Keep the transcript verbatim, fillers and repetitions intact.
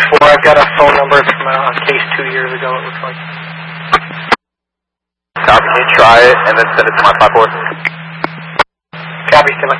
four, I've got a phone number from a case two years ago, it looks like. Copy, can you try it and then send it to my five four? Copy, Stanley.